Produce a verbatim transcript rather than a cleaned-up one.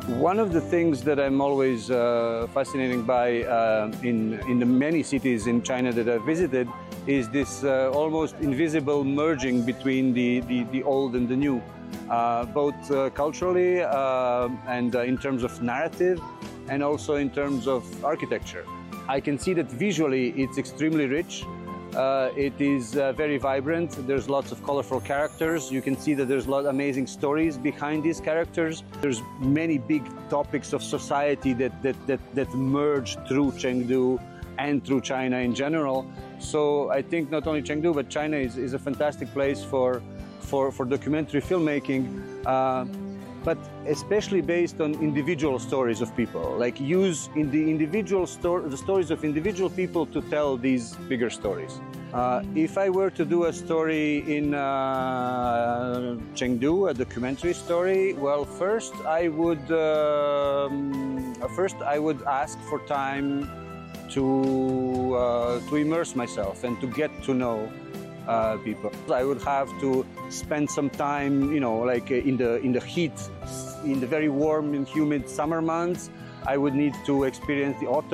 One of the things that I'm always uh, fascinated by uh, in, in the many cities in China that I've visited is this uh, almost invisible merging between the, the, the old and the new, uh, both uh, culturally uh, and uh, in terms of narrative and also in terms of architecture. I can see that visually it's extremely rich. Uh, it is uh, very vibrant. There's lots of colorful characters. You can see that there's a lot of amazing stories behind these characters. There's many big topics of society that, that, that, that merge through Chengdu and through China in general. So I think not only Chengdu, but China is, is a fantastic place for, for, for documentary filmmaking. Uh, but especially based on individual stories of people, like use in the individual story, the stories of individual people to tell these bigger stories. Uh, if I were to do a story in uh, Chengdu, a documentary story, well, first I would um, first I would ask for time to uh, to immerse myself and to get to know Uh, people. I would have to spend some time, you know, like uh, in the in the heat, in the very warm and humid summer months. I would need to experience the autumn.